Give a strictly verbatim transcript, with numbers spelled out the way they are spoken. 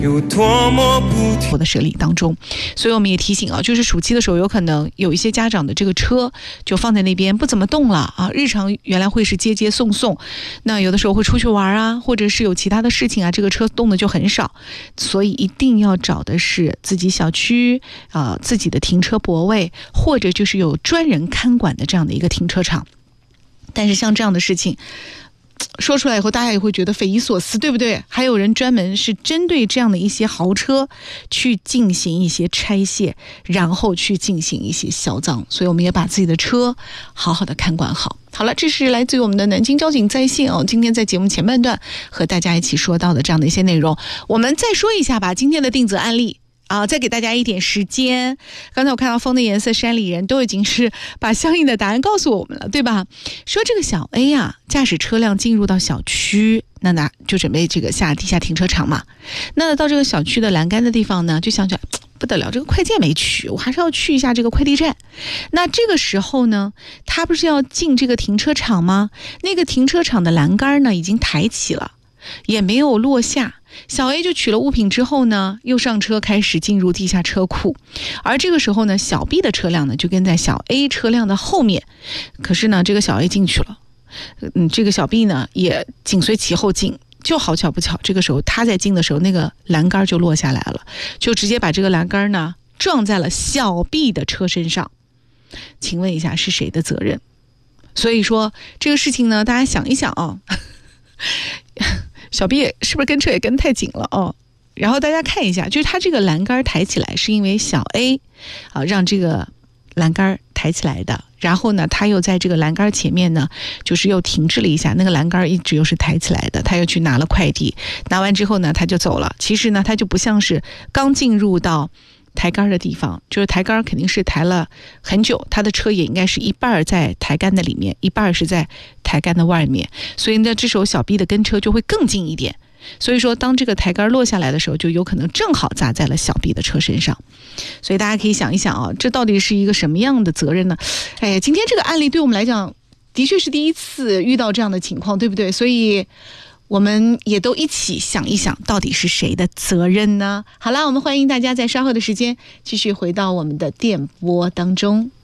有多么不我的设立当中，所以我们也提醒啊，就是暑期的时候，有可能有一些家长的这个车就放在那边不怎么动了啊。日常原来会是接接送送，那有的时候会出去玩啊，或者是有其他的事情啊，这个车动的就很少，所以一定要找的是自己小区啊、呃、自己的停车泊位，或者就是有专人看管的这样的一个停车场。但是像这样的事情说出来以后，大家也会觉得匪夷所思，对不对？还有人专门是针对这样的一些豪车去进行一些拆卸，然后去进行一些销赃，所以我们也把自己的车好好的看管好。好了，这是来自于我们的南京交警在线哦。今天在节目前半段和大家一起说到的这样的一些内容，我们再说一下吧。今天的定责案例啊，再给大家一点时间。刚才我看到风的颜色，山里人都已经是把相应的答案告诉我们了，对吧？说这个小 A 啊，驾驶车辆进入到小区，那那就准备这个下地下停车场嘛。那到这个小区的栏杆的地方呢，就想起来不得了，这个快件没取，我还是要去一下这个快递站。那这个时候呢，他不是要进这个停车场吗？那个停车场的栏杆呢，已经抬起了，也没有落下。小 A 就取了物品之后呢，又上车开始进入地下车库。而这个时候呢，小 B 的车辆呢就跟在小 A 车辆的后面。可是呢，这个小 A 进去了，嗯，这个小 B 呢也紧随其后进。就好巧不巧，这个时候他在进的时候，那个栏杆就落下来了，就直接把这个栏杆呢撞在了小 B 的车身上。请问一下，是谁的责任？所以说这个事情呢，大家想一想啊。小 B 是不是跟车也跟太紧了哦？然后大家看一下，就是他这个栏杆抬起来是因为小 A 啊让这个栏杆抬起来的，然后呢他又在这个栏杆前面呢就是又停滞了一下，那个栏杆一直又是抬起来的，他又去拿了快递，拿完之后呢他就走了。其实呢他就不像是刚进入到抬杆的地方，就是抬杆肯定是抬了很久，他的车也应该是一半在抬杆的里面，一半是在抬杆的外面，所以呢这时候小 B 的跟车就会更近一点，所以说当这个抬杆落下来的时候，就有可能正好砸在了小 B 的车身上。所以大家可以想一想啊，这到底是一个什么样的责任呢？哎，今天这个案例对我们来讲的确是第一次遇到这样的情况，对不对？所以我们也都一起想一想，到底是谁的责任呢？好啦，我们欢迎大家在稍后的时间继续回到我们的电波当中。